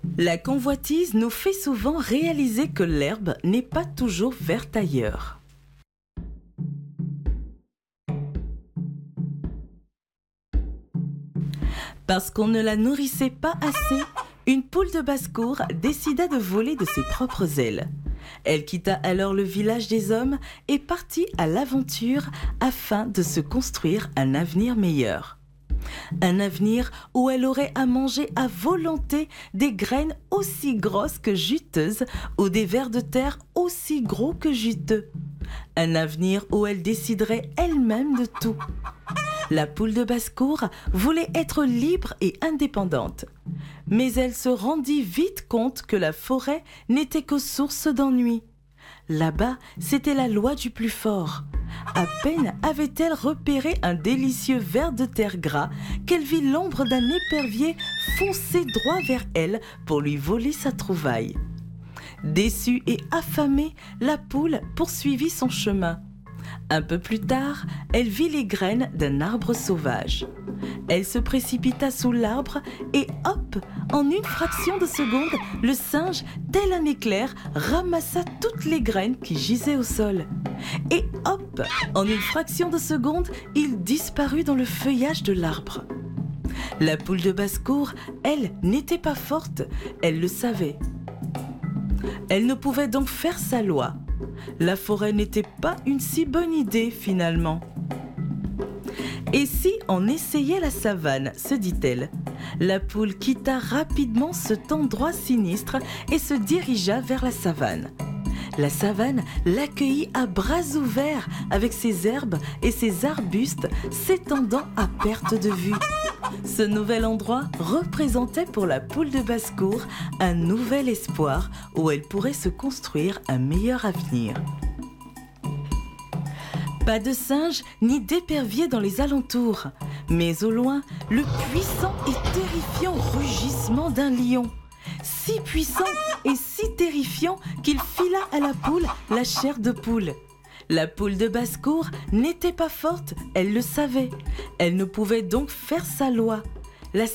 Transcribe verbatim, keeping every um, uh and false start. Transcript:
La convoitise nous fait souvent réaliser que l'herbe n'est pas toujours verte ailleurs. Parce qu'on ne la nourrissait pas assez, une poule de basse-cour décida de voler de ses propres ailes. Elle quitta alors le village des hommes et partit à l'aventure afin de se construire un avenir meilleur. Un avenir où elle aurait à manger à volonté des graines aussi grosses que juteuses ou des vers de terre aussi gros que juteux. Un avenir où elle déciderait elle-même de tout. La poule de basse-cour voulait être libre et indépendante. Mais elle se rendit vite compte que la forêt n'était que source d'ennui. Là-bas, c'était la loi du plus fort. À peine avait-elle repéré un délicieux ver de terre gras qu'elle vit l'ombre d'un épervier foncer droit vers elle pour lui voler sa trouvaille. Déçue et affamée, la poule poursuivit son chemin. Un peu plus tard, elle vit les graines d'un arbre sauvage. Elle se précipita sous l'arbre et hop, en une fraction de seconde, le singe, tel un éclair, ramassa toutes les graines qui gisaient au sol. Et hop, en une fraction de seconde, il disparut dans le feuillage de l'arbre. La poule de basse-cour, elle, n'était pas forte, elle le savait. Elle ne pouvait donc faire sa loi. La forêt n'était pas une si bonne idée finalement. Et si on essayait la savane, se dit-elle. La poule quitta rapidement cet endroit sinistre et se dirigea vers la savane. La savane l'accueillit à bras ouverts avec ses herbes et ses arbustes s'étendant à perte de vue. Ce nouvel endroit représentait pour la poule de basse-cour un nouvel espoir où elle pourrait se construire un meilleur avenir. Pas de singe ni d'épervier dans les alentours, mais au loin, le puissant et terrifiant rugissement d'un lion. Si puissant et si terrifiant qu'il fila à la poule la chair de poule. La poule de basse-cour n'était pas forte, elle le savait. Elle ne pouvait donc faire sa loi.